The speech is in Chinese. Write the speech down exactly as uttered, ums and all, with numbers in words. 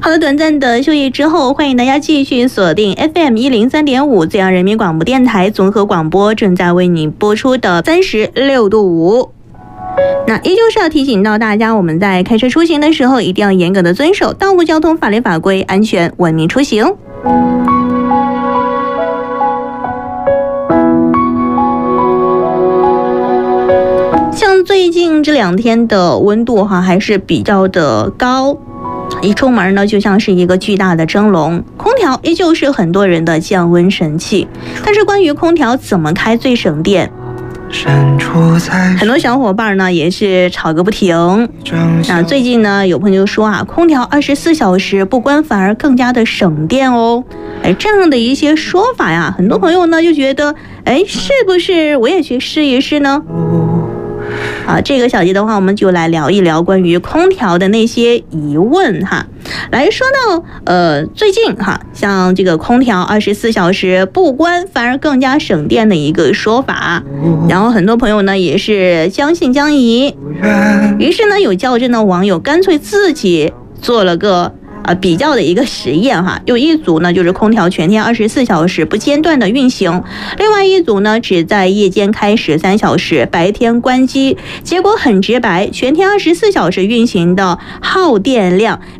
好的，短暂的休息之后，欢迎大家继续锁定 F M 一零三点五自阳人民广播电台综合广播，正在为你播出的三十六度五。那依旧是要提醒到大家，我们在开车出行的时候，一定要严格的遵守道路交通法律法规，安全文明出行。像最近这两天的温度哈还是比较的高，一出门呢就像是一个巨大的蒸笼，空调依旧是很多人的降温神器。但是关于空调怎么开最省电，很多小伙伴呢也是吵个不停。那最近呢有朋友说啊，空调二十四小时不关反而更加的省电哦。哎，这样的一些说法呀，很多朋友呢就觉得，哎，是不是我也去试一试呢？啊，这个小节的话，我们就来聊一聊关于空调的那些疑问哈。来说到呃，最近哈，像这个空调二十四小时不关反而更加省电的一个说法，然后很多朋友呢也是将信将疑，于是呢有较真的网友干脆自己做了个呃，比较的一个实验哈，有一组呢就是空调全天二十四小时不间断的运行，另外一组呢只在夜间开十三小时，白天关机。结果很直白，全天二十四小时运行的耗电量